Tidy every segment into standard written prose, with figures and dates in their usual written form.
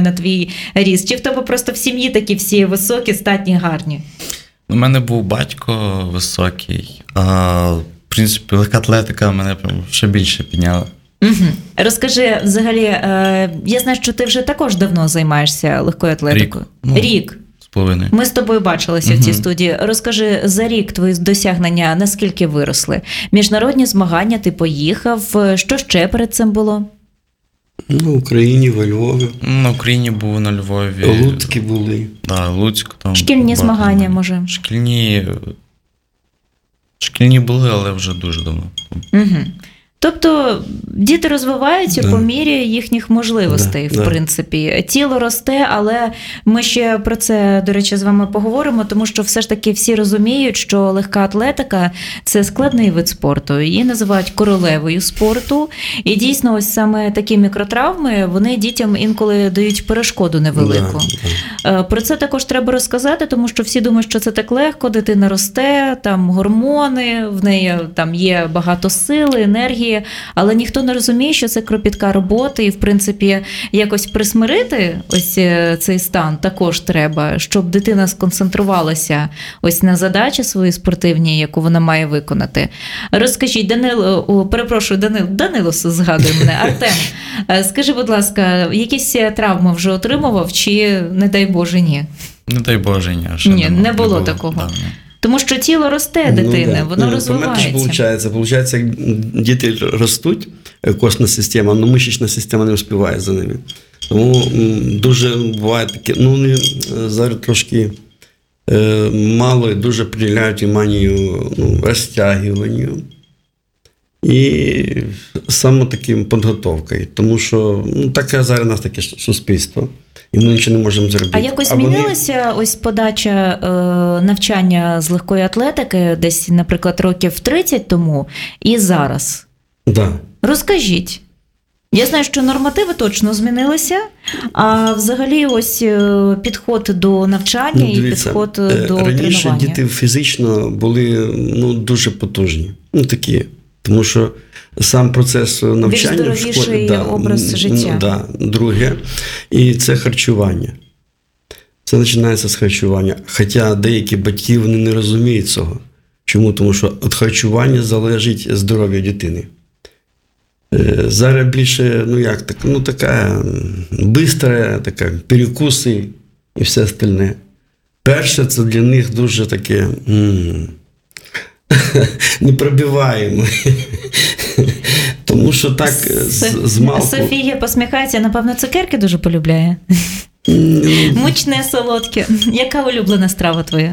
на твій ріст? Чи в тебе просто в сім'ї такі всі високі, статні, гарні? У мене був батько високий, а в принципі легка атлетика мене ще більше підняла. Угу. Розкажи, взагалі, я знаю, що ти вже також давно займаєшся легкою атлетикою. Рік. З половиною. Ми з тобою бачилися в цій студії. Розкажи, за рік твої досягнення наскільки виросли? Міжнародні змагання ти поїхав, що ще перед цим було? В Україні, во Львові. На Україні був, на Львові. Луцькі були. Да, Луцьк. Там шкільні змагання, може? Шкільні були, але вже дуже давно. Угу. Тобто діти розвиваються по мірі їхніх можливостей, в принципі. Тіло росте, але ми ще про це, до речі, з вами поговоримо, тому що все ж таки всі розуміють, що легка атлетика – це складний вид спорту. Її називають королевою спорту. І дійсно, ось саме такі мікротравми, вони дітям інколи дають перешкоду невелику. Про це також треба розказати, тому що всі думають, що це так легко, дитина росте, там гормони, в неї там є багато сили, енергії, але ніхто не розуміє, що це кропітка робота, і, в принципі, якось присмирити ось цей стан також треба, щоб дитина сконцентрувалася ось на задачі свої спортивні, яку вона має виконати. Розкажіть, Данило згадує мене, Артем, скажи, будь ласка, якісь травми вже отримував, чи, не дай Боже, ні? Не дай Боже, ні. Ні, не було такого. Да, тому що тіло росте дитини, воно розвивається. Получається, як діти ростуть, костна система, але мишечна система не успіває за ними. Тому дуже буває таке, зараз трошки мало і дуже приділяють манію розтягуванню і саме таким підготовкою. Тому що таке зараз у нас таке суспільство. І ми нічого не можемо зробити. А якось змінилася ось подача навчання з легкої атлетики десь, наприклад, років 30 тому і зараз? Да. Розкажіть. Я знаю, що нормативи точно змінилися, а взагалі ось підход до навчання і підход до тренування. Раніше діти фізично були дуже потужні, такі, тому що сам процес навчання в школі, образ життя. Друге, і це харчування. Це починається з харчування. Хоча деякі батьки вони не розуміють цього. Чому? Тому що від харчування залежить здоров'я дитини. Зараз більше, така бистра, перекуси і все остальне. Перше, це для них дуже таке непробиваємо. Тому що так змалку... Софія посміхається, напевно, цукерки дуже полюбляє. Мучне, солодке. Яка улюблена страва твоя?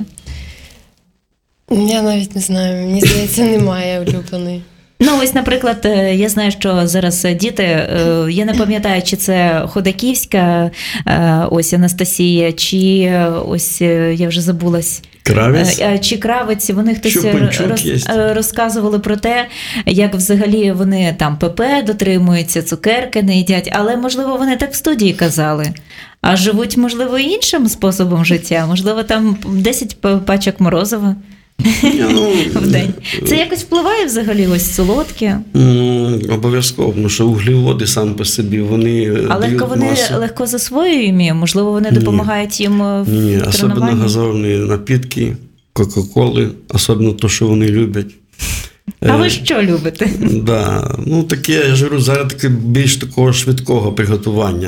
Я навіть не знаю, мені здається, немає улюбленої. Ось, наприклад, я знаю, що зараз діти, я не пам'ятаю, чи це Ходаківська, ось Анастасія, чи ось, я вже забулась. Кравець? Чи Кравець, вони хтось розказували про те, як взагалі вони там ПП дотримуються, цукерки не їдять, але, можливо, вони так в студії казали. А живуть, можливо, іншим способом життя, можливо, там 10 пачок морозива в день. Це якось впливає взагалі ось солодке? Обов'язково, тому що углеводи сам по собі, вони але вони легко засвоюємі? Можливо, вони допомагають їм в тренуванні? Особливо газовані напітки, кока-коли, особливо те, що вони люблять. А ви що любите? Таке, я ж говорю, зараз таке більш такого швидкого приготування.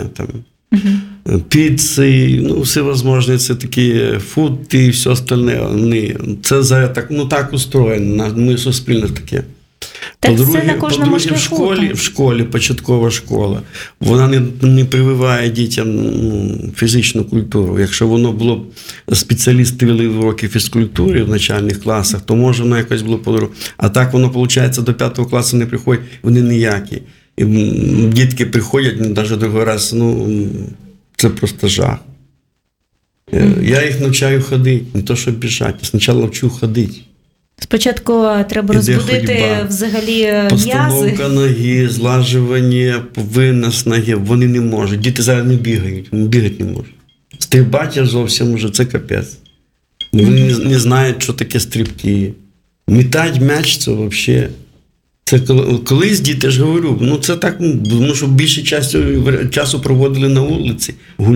Піци, всевозможні, це такі фуди і все остальне. Це зараз так устроєно, ми суспільно таке. По-друге, в школі, початкова школа, вона не прививає дітям фізичну культуру. Якщо воно було, спеціалісти вели уроки фізкультури в начальних класах, то може воно якось було по-другому. А так воно, виходить, до 5 класу не приходять, вони ніякі. І дітки приходять, навіть другий раз, це просто жах. Я їх навчаю ходити, не то, щоб біжати. Спочатку вчу ходити. Спочатку треба розбудити взагалі м'язи. Постановка ноги, злажування, винос ноги. Вони не можуть. Діти зараз не бігають. Бігати не можуть. Стрибати зовсім вже, це капець. Вони не знають, що таке стрибки. Мітати м'яч – це взагалі... Це колись діти, ж говорю, це так, тому що більше часу проводили на вулиці.